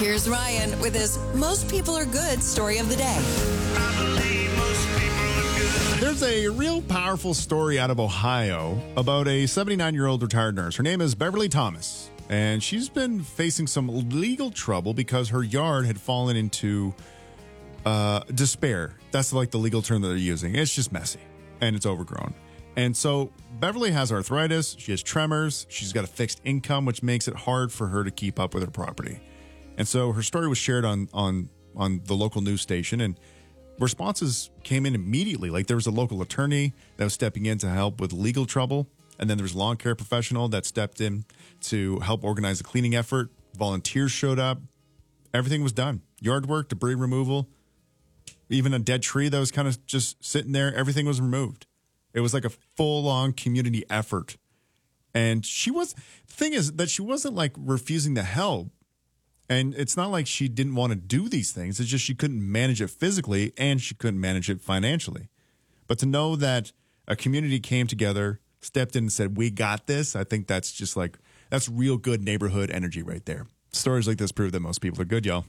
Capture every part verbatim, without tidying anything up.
Here's Ryan with his Most People Are Good story of the day. There's a real powerful story out of Ohio about a seventy-nine-year-old retired nurse. Her name is Beverly Thomas, and she's been facing some legal trouble because her yard had fallen into uh, despair. That's like the legal term that they're using. It's just messy, and it's overgrown. And so Beverly has arthritis, she has tremors, she's got a fixed income, which makes it hard for her to keep up with her property. And so her story was shared on on on the local news station, and responses came in immediately. Like there was a local attorney that was stepping in to help with legal trouble. And then there was a lawn care professional that stepped in to help organize a cleaning effort. Volunteers showed up. Everything was done. Yard work, debris removal, even a dead tree that was kind of just sitting there. Everything was removed. It was like a full-on community effort. And she was, the thing is that she wasn't like refusing to help. And it's not like she didn't want to do these things. It's just she couldn't manage it physically and she couldn't manage it financially. But to know that a community came together, stepped in and said, we got this, I think that's just like, that's real good neighborhood energy right there. Stories like this prove that most people are good, y'all.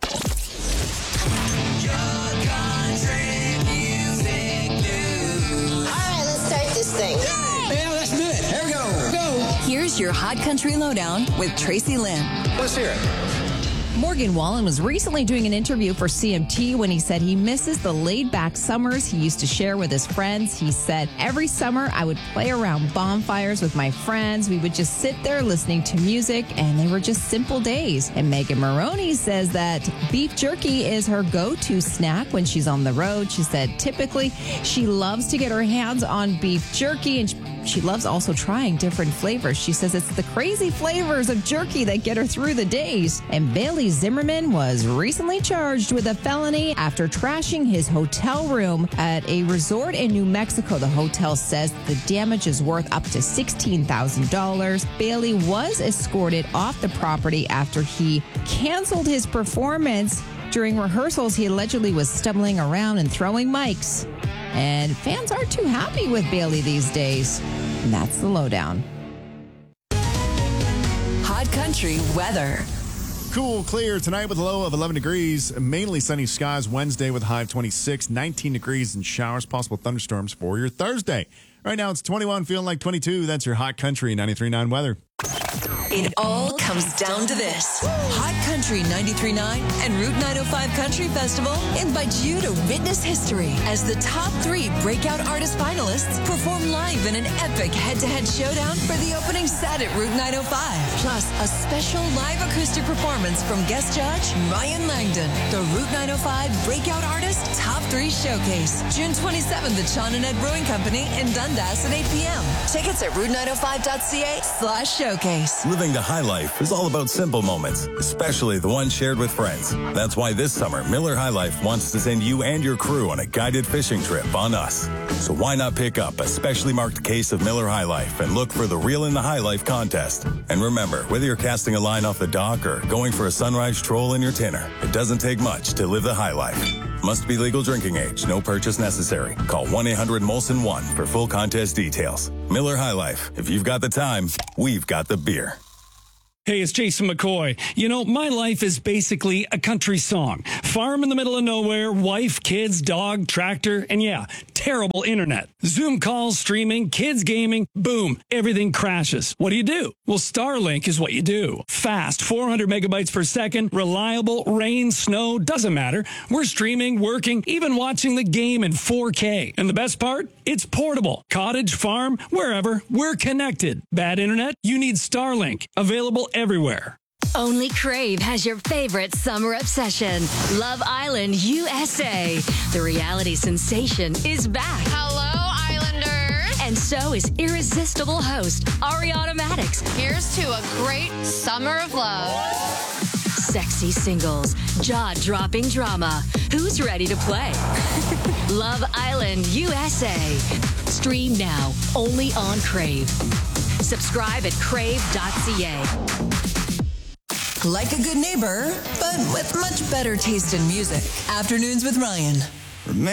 Here's your Hot Country Lowdown with Tracy Lynn. Let's hear it. Morgan Wallen was recently doing an interview for C M T when he said he misses the laid-back summers he used to share with his friends. He said, every summer I would play around bonfires with my friends. We would just sit there listening to music, and they were just simple days. And Megan Maroney says that beef jerky is her go-to snack when she's on the road. She said typically she loves to get her hands on beef jerky, and she loves also trying different flavors. She says it's the crazy flavors of jerky that get her through the days. And Bailey Zimmerman was recently charged with a felony after trashing his hotel room at a resort in New Mexico. The hotel says the damage is worth up to sixteen thousand dollars. Bailey was escorted off the property after he canceled his performance. During rehearsals, he allegedly was stumbling around and throwing mics. And fans aren't too happy with Bailey these days. And that's the lowdown. Hot Country weather. Cool, clear tonight with a low of eleven degrees. Mainly sunny skies Wednesday with a high of twenty-six, nineteen degrees and showers, possible thunderstorms for your Thursday. Right now it's twenty-one, feeling like twenty-two. That's your Hot Country ninety-three point nine weather. It all comes down to this. Hot Country ninety-three point nine and Route nine oh five Country Festival invite you to witness history as the top three breakout artist finalists perform live in an epic head-to-head showdown for the opening set at Route nine oh five. Plus, a special live acoustic performance from guest judge Ryan Langdon. The Route nine oh five Breakout Artist Top three Showcase. June twenty-seventh at Sean and Ed Brewing Company in Dundas at eight p.m. Tickets at route nine oh five dot c a slash showcase. Living the high life is all about simple moments, especially the ones shared with friends. That's why this summer, Miller High Life wants to send you and your crew on a guided fishing trip on us. So why not pick up a specially marked case of Miller High Life and look for the Reel in the High Life contest. And remember, whether you're casting a line off the dock or going for a sunrise troll in your tinner, it doesn't take much to live the high life. Must be legal drinking age. No purchase necessary. Call one eight hundred Molson one for full contest details. Miller High Life. If you've got the time, we've got the beer. Hey, it's Jason McCoy. You know, my life is basically a country song. Farm in the middle of nowhere, wife, kids, dog, tractor, and yeah, terrible internet. Zoom calls, streaming, kids gaming, boom, everything crashes. What do you do? Well, Starlink is what you do. Fast, four hundred megabytes per second, reliable, rain, snow, doesn't matter. We're streaming, working, even watching the game in four K. And the best part? It's portable. Cottage, farm, wherever, we're connected. Bad internet? You need Starlink. Available everywhere. Only Crave has your favorite summer obsession. Love Island U S A. The reality sensation is back. Hello, Islanders. And so is irresistible host Ariana Maddox. Here's to a great summer of love. Sexy singles, jaw-dropping drama. Who's ready to play? Love Island U S A. Stream now, only on Crave. Subscribe at crave dot c a. Like a good neighbor, but with much better taste in music. Afternoons with Ryan.